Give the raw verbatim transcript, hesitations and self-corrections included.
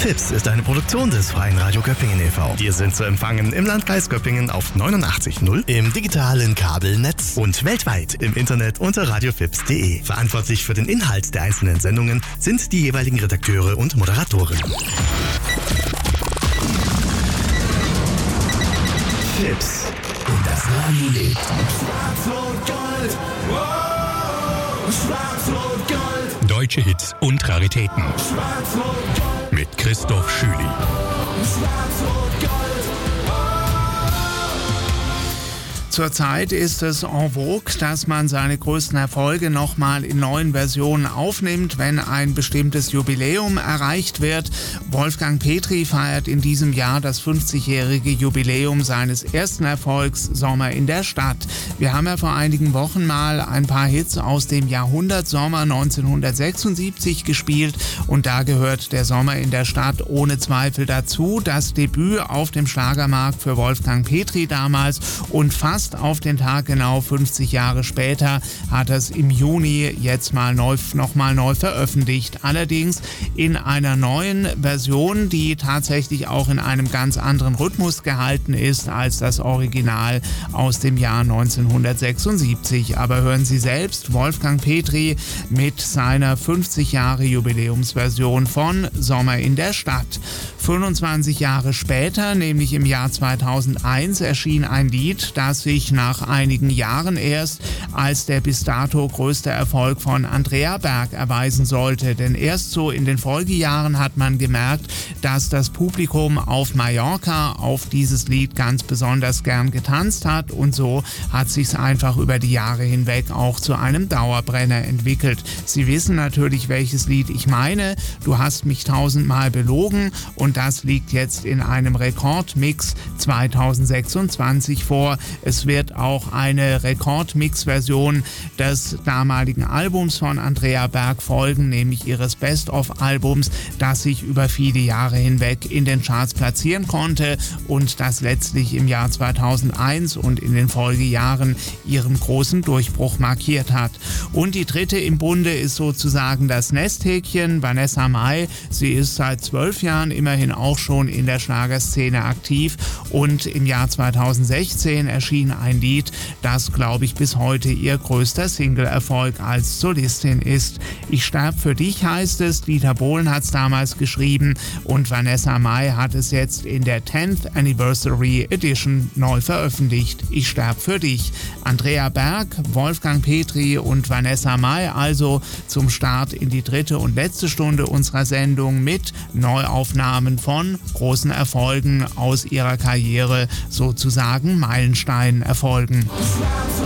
Fips ist eine Produktion des Freien Radio Göppingen e V. Wir sind zu empfangen im Landkreis Göppingen auf neunundachtzig Komma null, im digitalen Kabelnetz und weltweit im Internet unter radiofips punkt de. Verantwortlich für den Inhalt der einzelnen Sendungen sind die jeweiligen Redakteure und Moderatoren. Fips. Und das Radio lebt. Schwarz-Rot-Gold. Wow. Schwarz-Rot-Gold. Deutsche Hits und Raritäten. Schwarz-Rot-Gold. Mit Christoph Schüli. Schwarz-Rot-Gold. Zurzeit ist es en vogue, dass man seine größten Erfolge nochmal in neuen Versionen aufnimmt, wenn ein bestimmtes Jubiläum erreicht wird. Wolfgang Petri feiert in diesem Jahr das fünfzigjährige Jubiläum seines ersten Erfolgs Sommer in der Stadt. Wir haben ja vor einigen Wochen mal ein paar Hits aus dem Jahrhundert Sommer neunzehnhundertsechsundsiebzig gespielt und da gehört der Sommer in der Stadt ohne Zweifel dazu. Das Debüt auf dem Schlagermarkt für Wolfgang Petri damals und fast auf den Tag genau fünfzig Jahre später hat er es im Juni jetzt mal neu, nochmal neu veröffentlicht. Allerdings in einer neuen Version, die tatsächlich auch in einem ganz anderen Rhythmus gehalten ist als das Original aus dem Jahr neunzehnhundertsechsundsiebzig. Aber hören Sie selbst Wolfgang Petri mit seiner fünfzig Jahre Jubiläumsversion von Sommer in der Stadt. fünfundzwanzig Jahre später, nämlich im Jahr zweitausendeins, erschien ein Lied, das sich nach einigen Jahren erst als der bis dato größte Erfolg von Andrea Berg erweisen sollte. Denn erst so in den Folgejahren hat man gemerkt, dass das Publikum auf Mallorca auf dieses Lied ganz besonders gern getanzt hat und so hat sich's einfach über die Jahre hinweg auch zu einem Dauerbrenner entwickelt. Sie wissen natürlich, welches Lied ich meine. Du hast mich tausendmal belogen und das liegt jetzt in einem Rekordmix zweitausendsechsundzwanzig vor. Es wird auch eine Rekordmix-Version des damaligen Albums von Andrea Berg folgen, nämlich ihres Best-of-Albums, das sich über viele Jahre hinweg in den Charts platzieren konnte und das letztlich im Jahr zweitausendeins und in den Folgejahren ihren großen Durchbruch markiert hat. Und die dritte im Bunde ist sozusagen das Nesthäkchen, Vanessa Mai. Sie ist seit zwölf Jahren immerhin auch schon in der Schlagerszene aktiv und im Jahr zweitausendsechzehn erschien ein Lied, das, glaube ich, bis heute ihr größter Single-Erfolg als Solistin ist. Ich sterb für dich heißt es, Dieter Bohlen hat es damals geschrieben und Vanessa Mai hat es jetzt in der tenth Anniversary Edition neu veröffentlicht. Ich sterb für dich. Andrea Berg, Wolfgang Petri und Vanessa Mai also zum Start in die dritte und letzte Stunde unserer Sendung mit Neuaufnahmen von großen Erfolgen aus ihrer Karriere, sozusagen Meilenstein-Erfolgen.